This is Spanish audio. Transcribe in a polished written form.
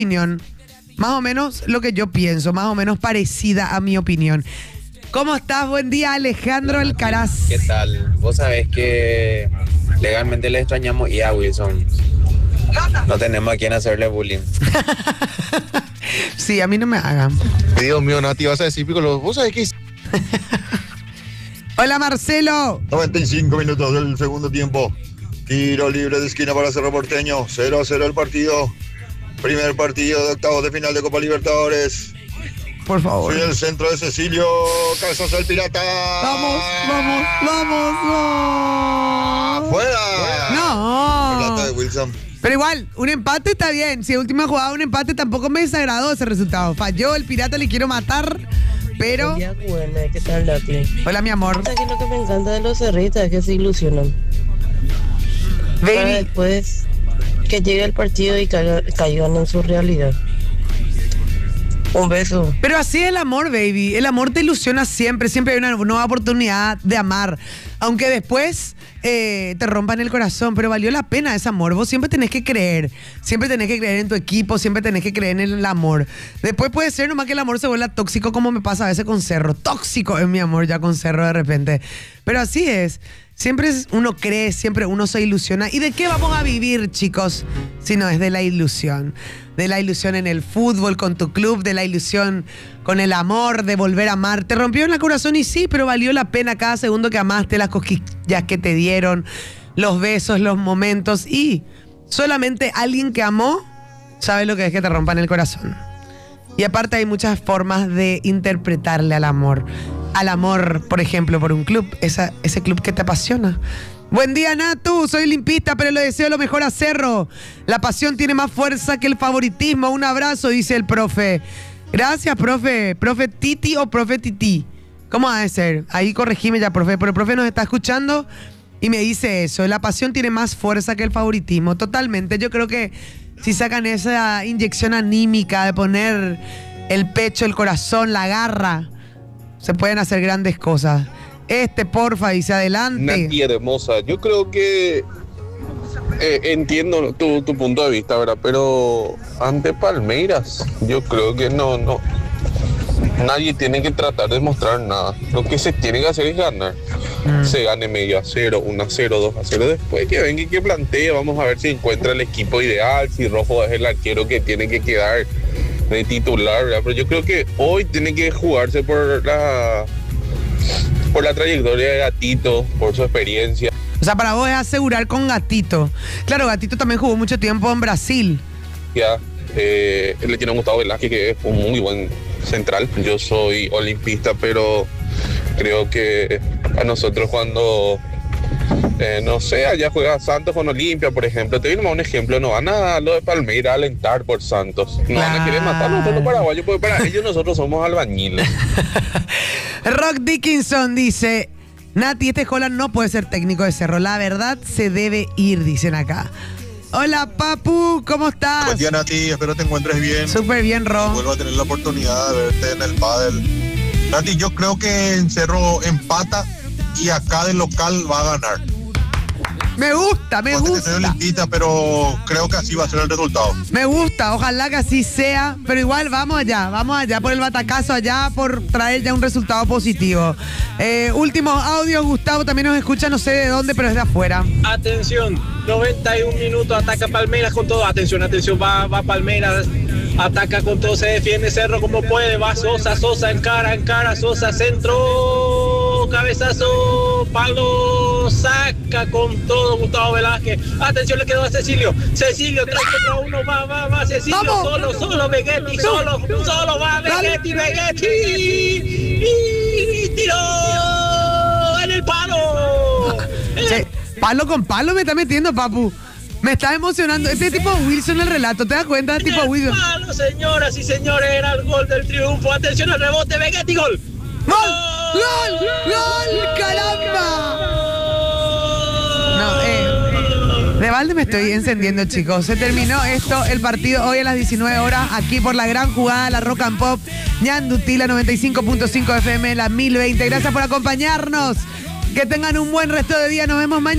opinión. Más o menos lo que yo pienso, más o menos parecida a mi opinión. ¿Cómo estás? Buen día, Alejandro Alcaraz. ¿Qué tal? Vos sabés que legalmente le extrañamos y a Wilson. No tenemos a quién hacerle bullying. Sí, a mí no me hagan. Dios mío, Nati, vas a decir, Piccolo, ¿vos sabés qué? Hola, Marcelo. 95 minutos del segundo tiempo. Tiro libre de esquina para Cerro Porteño. 0-0 el partido. Primer partido de octavos de final de Copa Libertadores. Por favor. Soy el centro de Cecilio. Cabezazo del Pirata. Vamos. ¡Fuera! No. Pelota de Wilson. Pero igual, un empate está bien. Si en última jugada un empate tampoco me desagradó ese resultado. Falló el Pirata, le quiero matar, pero... Ya, bueno, ¿qué tal, Nati? Hola, mi amor. Aquí lo que me encanta de los cerristas es que se ilusionan. Para Baby. después que llegue el partido y caigan en su realidad. Un beso. Pero así es el amor, baby. El amor te ilusiona siempre. Siempre hay una nueva oportunidad de amar. Aunque después te rompan el corazón. Pero valió la pena ese amor. Vos siempre tenés que creer. Siempre tenés que creer en tu equipo. Siempre tenés que creer en el amor. Después puede ser nomás que el amor se vuelva tóxico, como me pasa a veces con Cerro. Tóxico es mi amor ya con Cerro de repente. Pero así es. Siempre uno cree, siempre uno se ilusiona. ¿Y de qué vamos a vivir, chicos? Si no es de la ilusión. De la ilusión en el fútbol, con tu club, de la ilusión con el amor, de volver a amar. Te rompió el corazón y sí, pero valió la pena cada segundo que amaste, las cosquillas que te dieron, los besos, los momentos. Y solamente alguien que amó sabe lo que es que te rompan el corazón. Y aparte hay muchas formas de interpretarle al amor. Al amor, por ejemplo, por un club, ese club que te apasiona. Buen día, Natu, soy limpista, pero le deseo lo mejor a Cerro. La pasión tiene más fuerza que el favoritismo. Un abrazo, dice el profe. Gracias, profe. ¿Profe Titi o profe Titi? ¿Cómo ha de ser? Ahí corregime ya, profe. Pero el profe nos está escuchando y me dice eso. La pasión tiene más fuerza que el favoritismo. Totalmente. Yo creo que si sacan esa inyección anímica de poner el pecho, el corazón, la garra, se pueden hacer grandes cosas. Porfa, dice adelante. Nati hermosa, yo creo que entiendo tu punto de vista, ¿verdad? Pero ante Palmeiras, yo creo que no. Nadie tiene que tratar de mostrar nada. Lo que se tiene que hacer es ganar. Se gane medio a 0, 1-0, 2-0. Después que venga y que plantee, vamos a ver si encuentra el equipo ideal, si Rojo es el arquero que tiene que quedar de titular, ¿verdad? Pero yo creo que hoy tiene que jugarse por la trayectoria de Gatito, por su experiencia. O sea, para vos es asegurar con Gatito. Claro, Gatito también jugó mucho tiempo en Brasil. Le tiene a Gustavo Velázquez, que es un muy buen central. Yo soy olimpista, pero creo que a nosotros cuando, no sé, allá juega Santos con Olimpia, por ejemplo. Te doy un ejemplo, no van a lo de Palmeiras a alentar por Santos. No van a querer matar a nosotros paraguayos, porque para ellos nosotros somos albañiles. Rock Dickinson dice: Nati, Holland no puede ser técnico de Cerro. La verdad se debe ir, dicen acá. Hola, Papu, ¿cómo estás? Buen día, Nati, espero te encuentres bien. Súper bien, Ro. Vuelvo a tener la oportunidad de verte en el pádel. Nati, yo creo que en Cerro empata y acá de local va a ganar. Me gusta. Soy limpita, pero creo que así va a ser el resultado. Me gusta, ojalá que así sea, pero igual vamos allá por el batacazo, allá por traer ya un resultado positivo. Últimos audios, Gustavo también nos escucha, no sé de dónde, pero es de afuera. Atención, 91 minutos, ataca Palmeiras con todo. Atención, va Palmeiras, ataca con todo, se defiende Cerro como puede, va Sosa, encara, Sosa, centro, cabezazo, palo, saca con todo Gustavo Velázquez. Atención, le quedó a Cecilio, 3 contra 1, va Cecilio, ¡vamos! solo Vegetti, solo va Vegetti, y tiró en el palo. Sí, palo con palo me está metiendo, Papu. Me está emocionando. Este tipo Wilson el relato, ¿te das cuenta? Tipo Wilson. Palo, señoras y señores, era el gol del triunfo. Atención al rebote, Vegetti, gol. ¡Gol! ¡Caramba! No, de balde me estoy encendiendo, chicos. Se terminó el partido hoy a las 19 horas, aquí por la gran jugada, la Rock and Pop, Ñandutí, la 95.5 FM, la 1020. Gracias por acompañarnos. Que tengan un buen resto de día. Nos vemos mañana.